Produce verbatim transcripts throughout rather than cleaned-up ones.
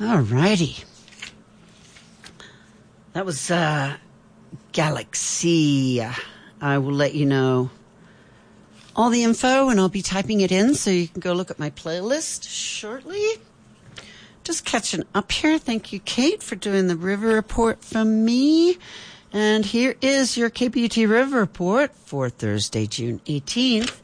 All righty. That was uh, Galaxy. I will let you know all the info, and I'll be typing it in so you can go look at my playlist shortly. Just catching up here. Thank you, Kate, for doing the River Report for me. And here is your K B U T River Report for Thursday, June eighteenth.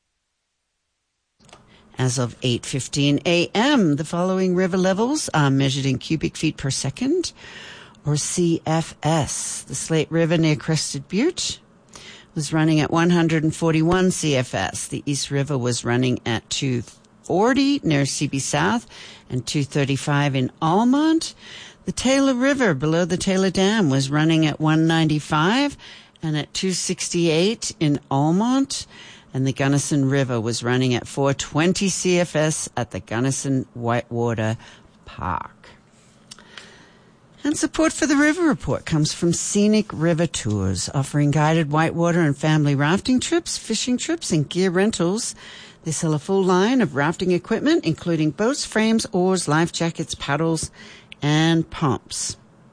As of eight fifteen a.m., the following river levels are measured in cubic feet per second, or C F S. The Slate River near Crested Butte was running at one hundred forty-one C F S. The East River was running at two forty near C B South and two thirty-five in Almont. The Taylor River below the Taylor Dam was running at one ninety-five and at two sixty-eight in Almont. And the Gunnison River was running at four twenty C F S at the Gunnison Whitewater Park. And support for the River Report comes from Scenic River Tours, offering guided whitewater and family rafting trips, fishing trips, and gear rentals. They sell a full line of rafting equipment, including boats, frames, oars, life jackets, paddles, and pumps.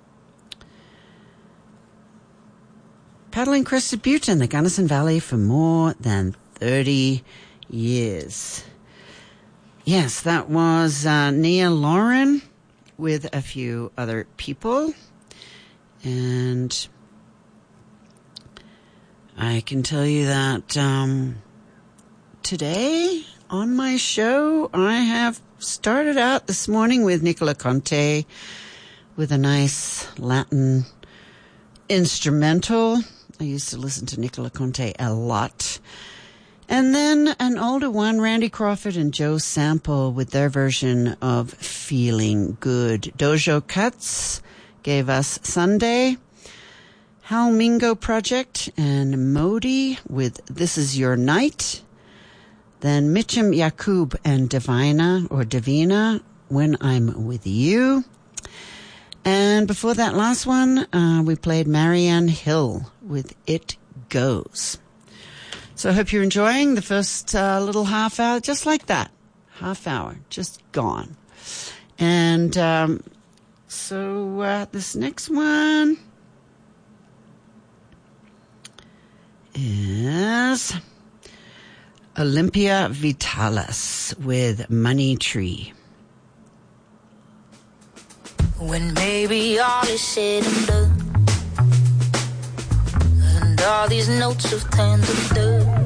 Paddling Crested Butte in the Gunnison Valley for more than thirty years. Yes, that was uh, Nia Lauren with a few other people. And I can tell you that um, today on my show, I have started out this morning with Nicola Conte with a nice Latin instrumental. I used to listen to Nicola Conte a lot. And then an older one, Randy Crawford and Joe Sample, with their version of Feeling Good. Dojo Cuts gave us Sunday. Hal Mingo Project and Modi with This Is Your Night. Then Mitchum Yakub and Divina, or Divina, When I'm With You. And before that last one, uh, we played Marianne Hill with It Goes. So I hope you're enjoying the first uh, little half hour, just like that. Half hour, just gone. And um, so uh, this next one is Olympia Vitalis with Money Tree. When maybe all is said and done, and all these notes have turned to dust,